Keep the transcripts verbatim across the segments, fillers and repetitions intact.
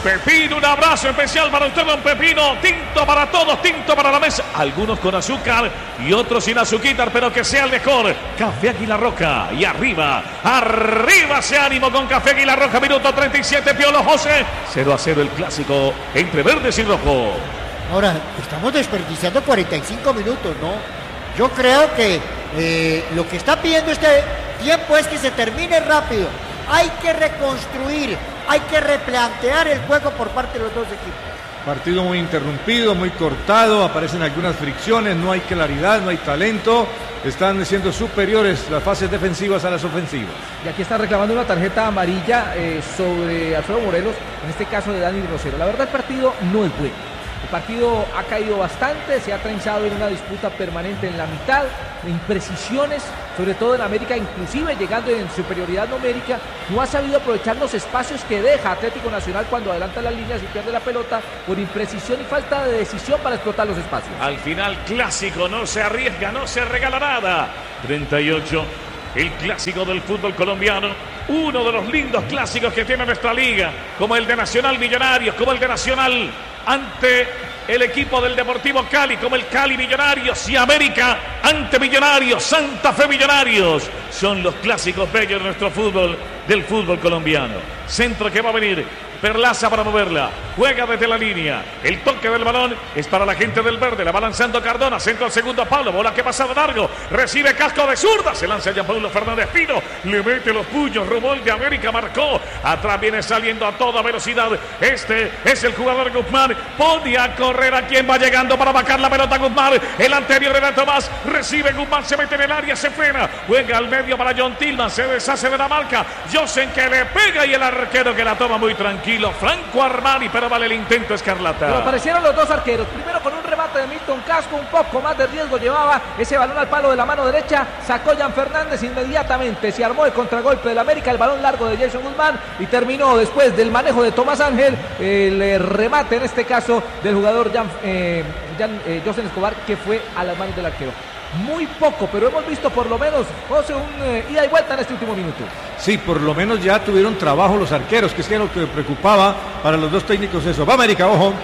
Pepino, un abrazo especial para usted, don Pepino. Tinto para todos, tinto para la mesa. Algunos con azúcar y otros sin azúcar, pero que sea el mejor. Café Águila Roja. Y arriba, arriba ese ánimo con Café Águila Roja. Minuto treinta y siete, Piolo José. cero a cero el clásico entre verdes y rojo. Ahora, estamos desperdiciando cuarenta y cinco minutos, ¿no? Yo creo que eh, lo que está pidiendo este tiempo es que se termine rápido. Hay que reconstruir, hay que replantear el juego por parte de los dos equipos. Partido muy interrumpido, muy cortado, aparecen algunas fricciones, no hay claridad, no hay talento. Están siendo superiores las fases defensivas a las ofensivas. Y aquí está reclamando una tarjeta amarilla eh, sobre Alfredo Morelos, en este caso de Dani Rosero. La verdad, el partido no es bueno. El partido ha caído bastante, se ha trenzado en una disputa permanente en la mitad, imprecisiones, sobre todo en América, inclusive llegando en superioridad numérica. No ha sabido aprovechar los espacios que deja Atlético Nacional cuando adelanta las líneas y pierde la pelota por imprecisión y falta de decisión para explotar los espacios. Al final, clásico, no se arriesga, no se regala nada. treinta y ocho, el clásico del fútbol colombiano. Uno de los lindos clásicos que tiene nuestra liga, como el de Nacional Millonarios, como el de Nacional ante el equipo del Deportivo Cali, como el Cali Millonarios, y América ante Millonarios, Santa Fe Millonarios. Son los clásicos bellos de nuestro fútbol, del fútbol colombiano. Centro que va a venir, Perlaza para moverla, juega desde la línea, el toque del balón es para la gente del verde, la va lanzando Cardona, centro al segundo palo, bola que pasa de largo, recibe casco de zurda, se lanza Jean Paulo Fernández Pino, le mete los puños, rumbo de América, marcó, atrás viene saliendo a toda velocidad, este es el jugador Guzmán, pone a correr a quien va llegando para bajar la pelota Guzmán, el anterior era Tomás, recibe Guzmán, se mete en el área, se frena, juega al medio para John Tillman, se deshace de la marca, Josen que le pega y el arquero que la toma muy tranquilo. Franco Armani, pero vale el intento escarlata. Pero aparecieron los dos arqueros, primero con un remate de Milton Casco, un poco más de riesgo llevaba ese balón al palo de la mano derecha, sacó Jan Fernández inmediatamente, se armó el contragolpe del América, el balón largo de Jason Guzmán y terminó después del manejo de Tomás Ángel, el remate en este caso del jugador Jan, eh, Jan eh, Josen Escobar, que fue a las manos del arquero. Muy poco, pero hemos visto por lo menos, José, un eh, ida y vuelta en este último minuto. Sí, por lo menos ya tuvieron trabajo los arqueros, que es lo que preocupaba para los dos técnicos eso. Va América, ojo.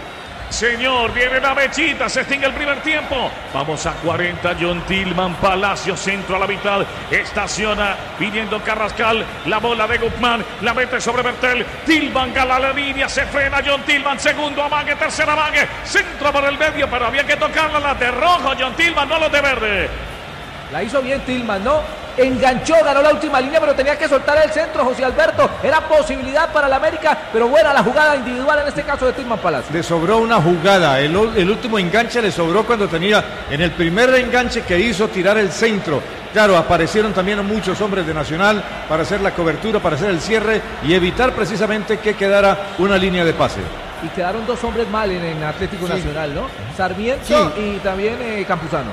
Señor, viene la mechita, se extingue el primer tiempo. Vamos a cuarenta, John Tillman, Palacio, centro a la mitad. Estaciona, pidiendo Carrascal, la bola de Guzmán, la mete sobre Bertel. Tillman gana la línea, se frena John Tillman, segundo amague, tercer amague, centro por el medio, pero había que tocarla, la de rojo, John Tillman, no los de verde. La hizo bien Tillman, ¿no? Enganchó, ganó la última línea, pero tenía que soltar el centro, José Alberto. Era posibilidad para el América, pero buena la jugada individual en este caso de Tillman Palacio. Le sobró una jugada, el, el último enganche le sobró cuando tenía en el primer enganche que hizo tirar el centro. Claro, aparecieron también muchos hombres de Nacional para hacer la cobertura, para hacer el cierre y evitar precisamente que quedara una línea de pase. Y quedaron dos hombres mal en, en Atlético sí. Nacional, ¿no? Sarmiento sí. y también eh, Campuzano.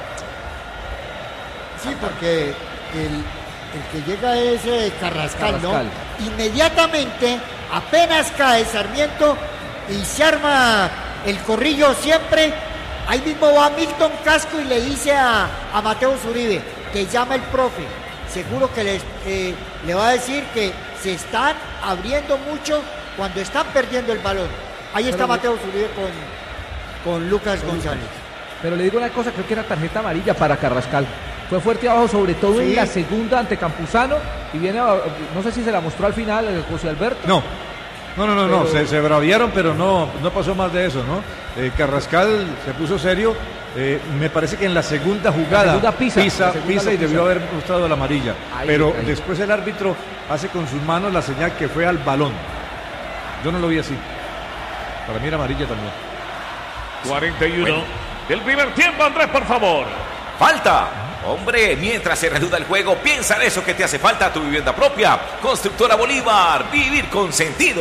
Sí, porque el, el que llega es eh, Carrascal, Carrascal, ¿no? Inmediatamente, apenas cae Sarmiento y se arma el corrillo siempre, ahí mismo va Milton Casco y le dice a, a Mateo Zuribe, que llama el profe, seguro que les, eh, le va a decir que se están abriendo mucho cuando están perdiendo el balón. Ahí está Pero Mateo Zuribe con, con Lucas con González. Lucas. Pero le digo una cosa, creo que era tarjeta amarilla para Carrascal. Fue fuerte abajo, sobre todo sí. en la segunda ante Campuzano. Y viene, no sé si se la mostró al final José Alberto. No, no, no, no, pero... no. Se, se braviaron, pero no, no pasó más de eso, ¿no? Eh, Carrascal se puso serio. Eh, me parece que en la segunda jugada la segunda pisa, pisa, la segunda pisa y pisa. debió haber mostrado la amarilla. Ahí, pero ahí. después el árbitro hace con sus manos la señal que fue al balón. Yo no lo vi así. Para mí era amarilla también. cuarenta y uno bueno. del primer tiempo, Andrés, por favor. Falta. Hombre, mientras se reanuda el juego, piensa en eso que te hace falta a tu vivienda propia. Constructora Bolívar, vivir con sentido.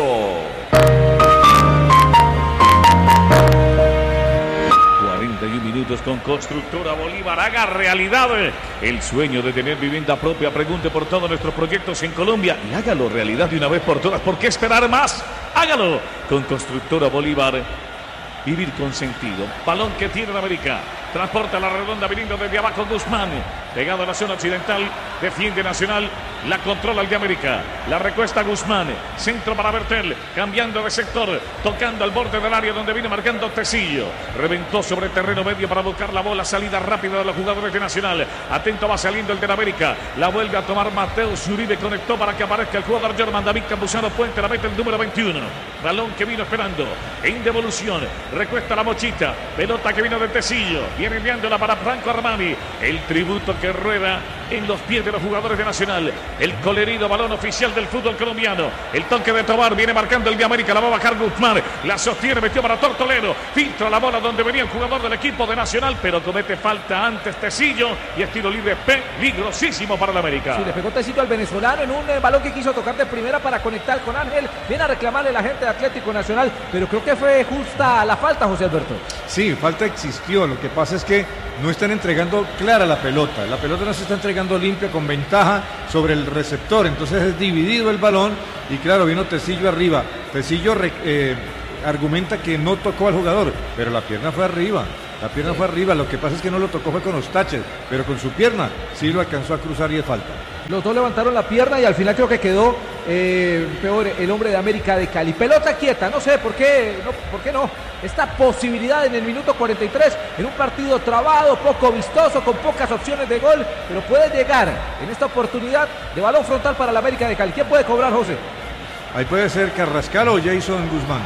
cuarenta y uno minutos con Constructora Bolívar. Haga realidad el sueño de tener vivienda propia. Pregunte por todos nuestros proyectos en Colombia y hágalo realidad de una vez por todas. ¿Por qué esperar más? Hágalo con Constructora Bolívar. Vivir con sentido. Balón que tiene en América. Transporta la redonda viniendo desde abajo Guzmán. Pegado a la zona occidental Defiende Nacional. La controla el de América. La recuesta Guzmán. Centro para Bertel. Cambiando de sector. Tocando al borde del área donde viene marcando Tecillo. Reventó sobre terreno medio para buscar la bola. Salida rápida de los jugadores de Nacional. Atento va saliendo el de América. La vuelve a tomar Mateus Uribe. Conectó para que aparezca el jugador Germán David Campuzano Puente. La mete el número veintiuno. Balón que vino esperando. En devolución. Recuesta la Mochita. Pelota que vino de Tecillo. Viene enviándola para Franco Armani. El tributo que rueda en los pies de los jugadores de Nacional. El colorido balón oficial del fútbol colombiano. El toque de Tobar. Viene marcando el de América. La va a bajar Guzmán. La sostiene. Metió para Tortolero. Filtra la bola donde venía el jugador del equipo de Nacional. Pero comete falta antes Tecillo. Y es tiro libre peligrosísimo para el América. Sí, le pegó Tecillo al venezolano en un eh, balón que quiso tocar de primera para conectar con Ángel. Viene a reclamarle la gente de Atlético Nacional. Pero creo que fue justa la falta, José Alberto. Sí, falta existió. Lo que pasa es que no están entregando clara la pelota. La pelota no se está entregando limpia con ventaja sobre el receptor. Entonces es dividido el balón y claro, vino Tecillo arriba. Tecillo eh, argumenta que no tocó al jugador, pero la pierna fue arriba. La pierna sí. fue arriba. Lo que pasa es que no lo tocó fue con los taches, pero con su pierna sí lo alcanzó a cruzar y es falta. Los dos levantaron la pierna y al final creo que quedó eh, peor el hombre de América de Cali. Pelota quieta, no sé por qué no, por qué no. Esta posibilidad en el minuto cuarenta y tres, en un partido trabado, poco vistoso, con pocas opciones de gol, pero puede llegar en esta oportunidad de balón frontal para la América de Cali. ¿Quién puede cobrar, José? Ahí puede ser Carrascal o Jason Guzmán.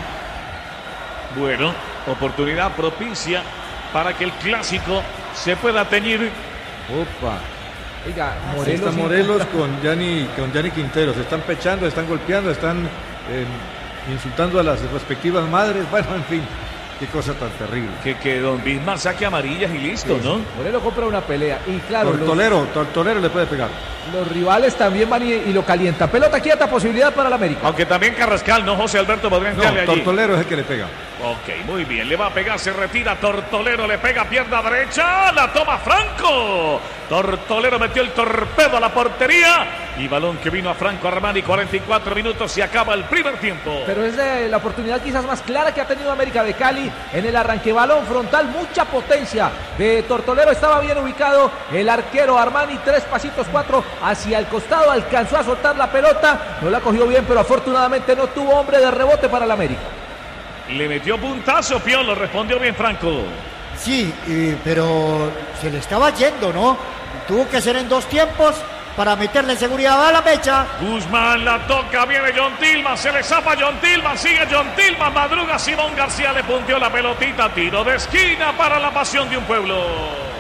Bueno, oportunidad propicia para que el clásico se pueda teñir. Opa. Oiga, Morelos, está Morelos con Gianni, con Gianni Quintero. Se están pechando, están golpeando, están eh, insultando a las respectivas madres. Bueno, en fin, qué cosa tan terrible. Que, que don Bismarck saque amarillas y listo, sí, ¿no? Morelos compra una pelea. Y claro, Tortolero, los, Tortolero le puede pegar. Los rivales también van y, y lo calientan. Pelota quieta, posibilidad para el América. Aunque también Carrascal, ¿no, José Alberto? Podría entrarle no, allí. Tortolero es el que le pega. Ok, muy bien, le va a pegar, se retira Tortolero, le pega pierna derecha, la toma Franco. Tortolero metió el torpedo a la portería y balón que vino a Franco Armani, cuarenta y cuatro minutos y acaba el primer tiempo. Pero es de la oportunidad quizás más clara que ha tenido América de Cali en el arranque, balón frontal, mucha potencia de Tortolero, estaba bien ubicado el arquero Armani, tres pasitos, cuatro hacia el costado, alcanzó a soltar la pelota, no la cogió bien, pero afortunadamente no tuvo hombre de rebote para el América. Le metió puntazo, Piolo, respondió bien Franco. Sí, eh, pero se le estaba yendo, ¿no? Tuvo que ser en dos tiempos para meterle seguridad a la mecha. Guzmán la toca, viene John Tillman, se le zapa John Tillman, sigue John Tillman, madruga Simón García, le punteó la pelotita, tiro de esquina para la pasión de un pueblo.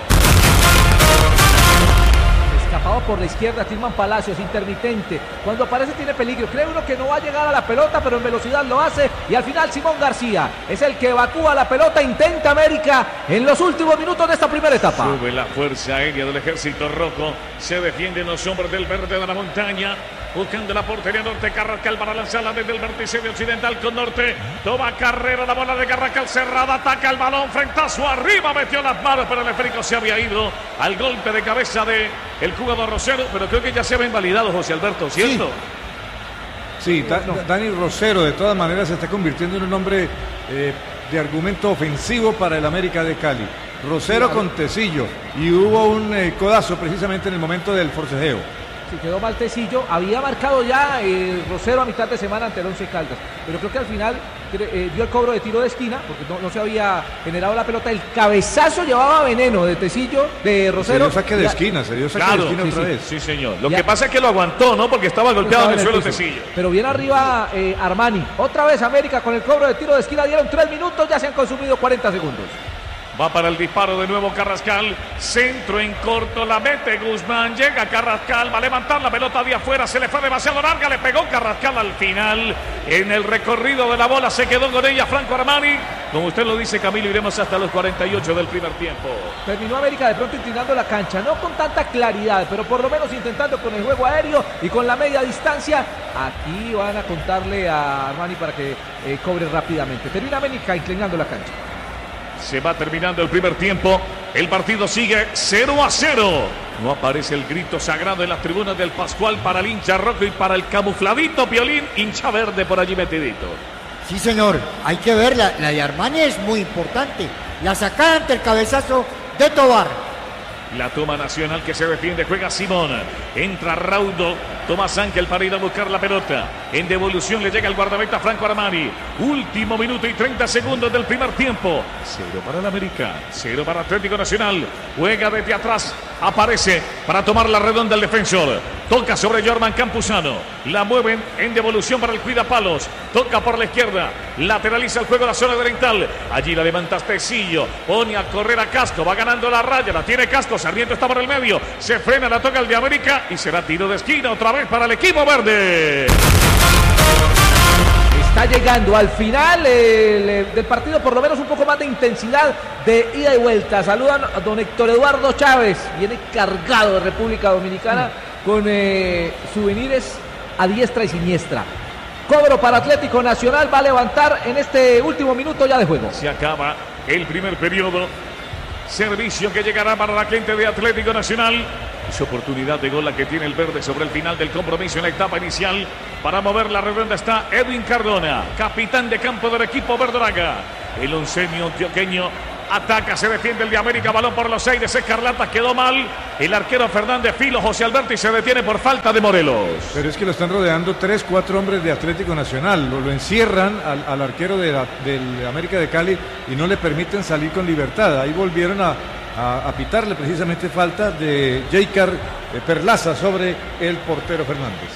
Escapado por la izquierda, Tillman Palacios, intermitente. Cuando aparece tiene peligro. Cree uno que no va a llegar a la pelota, pero en velocidad lo hace. Y al final Simón García es el que evacúa la pelota. Intenta América en los últimos minutos de esta primera etapa. Sube la fuerza aérea del Ejército Rojo. Se defienden los hombres del verde de la montaña. Buscando la portería norte, Carrascal para lanzarla desde el vértice de occidental con norte. Toma carrera, la bola de Carrascal cerrada, ataca el balón, frentazo arriba, metió las manos, pero el esférico se había ido al golpe de cabeza de el jugador Rosero, pero creo que ya se había invalidado, José Alberto, ¿cierto? Sí, sí da, Dani Rosero de todas maneras se está convirtiendo en un hombre eh, de argumento ofensivo para el América de Cali. Rosero sí, con Tecillo y hubo un eh, codazo precisamente en el momento del forcejeo. Sí, quedó mal Tecillo, había marcado ya eh, Rosero a mitad de semana ante el Once Caldas, pero creo que al final eh, dio el cobro de tiro de esquina, porque no, no se había generado la pelota, el cabezazo llevaba veneno de Tecillo, de Rosero. Se dio saque de ya, esquina, se dio saque claro, de esquina sí, otra sí, vez. Sí, señor. Lo ya. que pasa es que lo aguantó, ¿no? Porque estaba golpeado estaba en el, en el suelo Tecillo. Pero viene arriba eh, Armani, otra vez América con el cobro de tiro de esquina, dieron tres minutos, ya se han consumido cuarenta segundos. Va para el disparo de nuevo Carrascal. Centro en corto, la mete Guzmán. Llega Carrascal, va a levantar la pelota de afuera. Se le fue demasiado larga, le pegó Carrascal al final. En el recorrido de la bola se quedó con ella Franco Armani. Como usted lo dice, Camilo, iremos hasta los cuarenta y ocho del primer tiempo. Terminó América de pronto inclinando la cancha. No con tanta claridad, pero por lo menos intentando con el juego aéreo y con la media distancia. Aquí van a contarle a Armani para que eh, cobre rápidamente. Termina América inclinando la cancha. Se va terminando el primer tiempo. El partido sigue cero a cero. No aparece el grito sagrado en las tribunas del Pascual para el hincha rojo y para el camufladito Piolín, hincha verde por allí metidito. Sí, señor. Hay que ver, la, la de Armani es muy importante. La sacada ante el cabezazo de Tobar. La toma Nacional que se defiende, juega Simón. Entra Raudo, Tomás Ángel para ir a buscar la pelota. En devolución le llega el guardameta Franco Armani. Último minuto y treinta segundos del primer tiempo. Cero para el América, cero para Atlético Nacional. Juega desde atrás, aparece para tomar la redonda el defensor. Toca sobre Jorman Campuzano. La mueven en devolución para el cuidapalos. Toca por la izquierda. Lateraliza el juego a la zona oriental. Allí la levanta Tecillo. Pone a correr a Casco. Va ganando la raya. La tiene Casco. Sarmiento está por el medio. Se frena, la toca el de América. Y será tiro de esquina otra vez para el equipo verde. Está llegando al final el, del partido, por lo menos un poco más de intensidad de ida y vuelta. Saludan a don Héctor Eduardo Chávez. Viene cargado de República Dominicana con eh, souvenirs a diestra y siniestra. Cobro para Atlético Nacional, va a levantar en este último minuto ya de juego. Se acaba el primer periodo. Servicio que llegará para la gente de Atlético Nacional. Es oportunidad de gol la que tiene el verde sobre el final del compromiso en la etapa inicial. Para mover la redonda está Edwin Cardona, capitán de campo del equipo verdolaga. El onceño antioqueño ataca, se defiende el de América, balón por los aires, Escarlata quedó mal. El arquero Fernández Filo, José Alberto, y se detiene por falta de Morelos. Pero es que lo están rodeando tres, cuatro hombres de Atlético Nacional. Lo, lo encierran al, al arquero de la, del América de Cali y no le permiten salir con libertad. Ahí volvieron a, a, a pitarle precisamente falta de Jaycar Perlaza sobre el portero Fernández.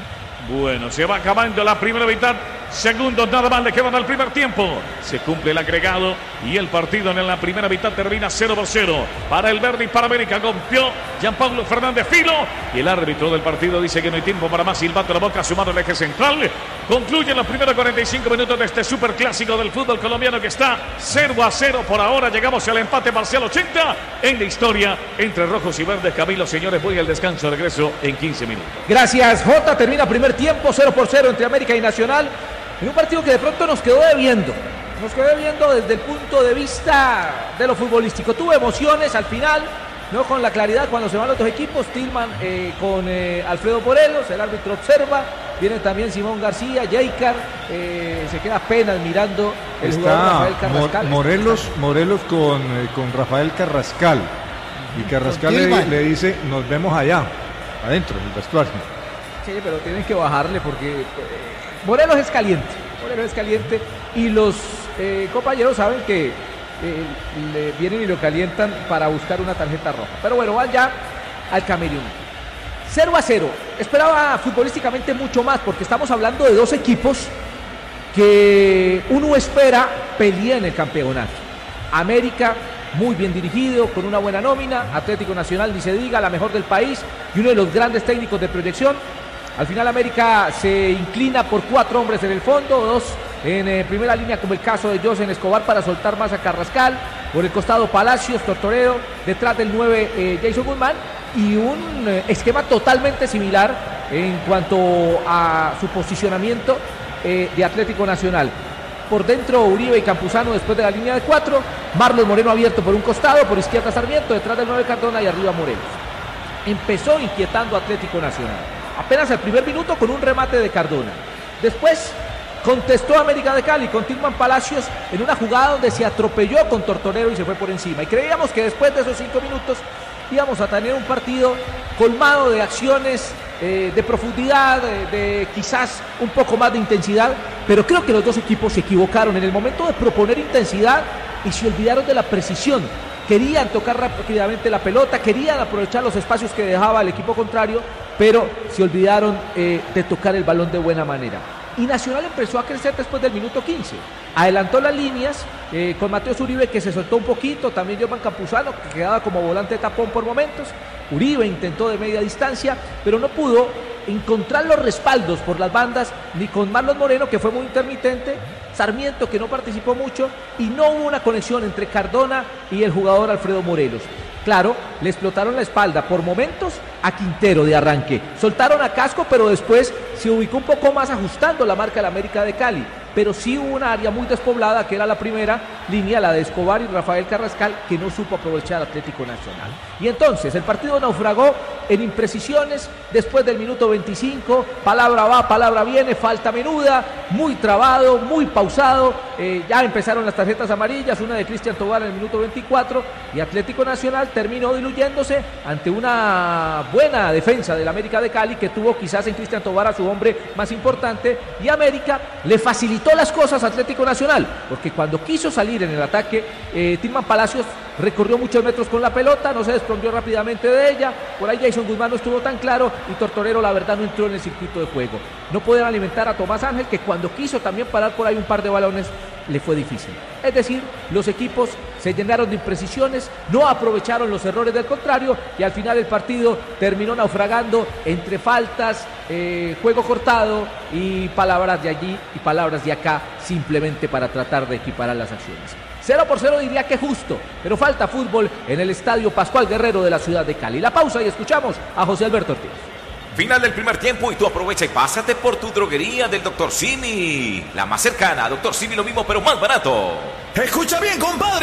Bueno, se va acabando la primera mitad. Segundos nada más le quedan al primer tiempo. Se cumple el agregado y el partido en la primera mitad termina cero por cero. Para el verde y para América golpeó Gianpablo Fernández Filo. Y el árbitro del partido dice que no hay tiempo para más. Silbato la boca sumado al eje central. Concluyen los primeros cuarenta y cinco minutos de este superclásico del fútbol colombiano que está cero a cero por ahora. Llegamos al empate parcial ochenta en la historia entre rojos y verdes. Camilo, señores, voy al descanso. Regreso en quince minutos. Gracias, Jota. Termina primer tiempo cero por cero entre América y Nacional. En un partido que de pronto nos quedó debiendo. Nos quedó debiendo desde el punto de vista de lo futbolístico. Tuvo emociones al final, no con la claridad cuando se van los dos equipos. Tillman eh, con eh, Alfredo Morelos, el árbitro observa. Viene también Simón García, Jaycar, eh, se queda apenas mirando el Está jugador Rafael Carrascal. Morelos, Morelos con, eh, con Rafael Carrascal. Y Carrascal le, le dice, nos vemos allá, adentro, en el vestuario. Sí, pero tienen que bajarle porque... Eh, Morelos es caliente, Morelos es caliente y los eh, compañeros saben que eh, le vienen y lo calientan para buscar una tarjeta roja. Pero bueno, van ya al camerino. cero a cero. Esperaba futbolísticamente mucho más porque estamos hablando de dos equipos que uno espera peleen en el campeonato. América muy bien dirigido, con una buena nómina. Atlético Nacional, ni se diga, la mejor del país y uno de los grandes técnicos de proyección. Al final América se inclina por cuatro hombres en el fondo, dos en eh, primera línea como el caso de José Escobar para soltar más a Carrascal, por el costado Palacios, Tortorero, detrás del nueve eh, Jason Guzmán y un eh, esquema totalmente similar en cuanto a su posicionamiento eh, de Atlético Nacional. Por dentro Uribe y Campuzano después de la línea de cuatro, Marlon Moreno abierto por un costado, por izquierda Sarmiento, detrás del nueve Cardona y arriba Morelos. Empezó inquietando a Atlético Nacional. Apenas el primer minuto con un remate de Cardona. Después contestó América de Cali con Tillman Palacios en una jugada donde se atropelló con Tortorero y se fue por encima. Y creíamos que después de esos cinco minutos íbamos a tener un partido colmado de acciones, eh, de profundidad, de, de quizás un poco más de intensidad. Pero creo que los dos equipos se equivocaron en el momento de proponer intensidad y se olvidaron de la precisión. Querían tocar rápidamente la pelota, querían aprovechar los espacios que dejaba el equipo contrario, pero se olvidaron eh, de tocar el balón de buena manera. Y Nacional empezó a crecer después del minuto quince. Adelantó las líneas eh, con Mateo Uribe, que se soltó un poquito, también Jorman Campuzano, que quedaba como volante de tapón por momentos. Uribe intentó de media distancia, pero no pudo encontrar los respaldos por las bandas, ni con Marlon Moreno, que fue muy intermitente, Sarmiento, que no participó mucho, y no hubo una conexión entre Cardona y el jugador Alfredo Morelos. Claro, le explotaron la espalda por momentos a Quintero de arranque. Soltaron a Casco, pero después se ubicó un poco más ajustando la marca de la América de Cali. Pero sí hubo una área muy despoblada, que era la primera línea, la de Escobar y Rafael Carrascal, que no supo aprovechar Atlético Nacional. Y entonces el partido naufragó en imprecisiones después del minuto veinticinco, palabra va, palabra viene, falta menuda, muy trabado, muy pausado, eh, ya empezaron las tarjetas amarillas, una de Cristian Tobar en el minuto veinticuatro, y Atlético Nacional terminó diluyéndose ante una buena defensa del América de Cali, que tuvo quizás en Cristian Tobar a su hombre más importante, y América le facilitó las cosas a Atlético Nacional, porque cuando quiso salir en el ataque, eh, Tilman Palacios recorrió muchos metros con la pelota, no se desprendió rápidamente de ella, por ahí Jason Guzmán no estuvo tan claro, y Tortorero la verdad no entró en el circuito de juego. No pudieron alimentar a Tomás Ángel, que cuando quiso también parar por ahí un par de balones, le fue difícil. Es decir, los equipos se llenaron de imprecisiones, no aprovecharon los errores del contrario, y al final el partido terminó naufragando entre faltas, eh, juego cortado y palabras de allí y palabras de acá, simplemente para tratar de equiparar las acciones. Cero por cero diría que justo, pero falta fútbol en el Estadio Pascual Guerrero de la ciudad de Cali. La pausa y escuchamos a José Alberto Ortiz. Final del primer tiempo y tú aprovecha y pásate por tu droguería del doctor Simi. La más cercana, doctor Simi, lo mismo pero más barato. Escucha bien, compadre.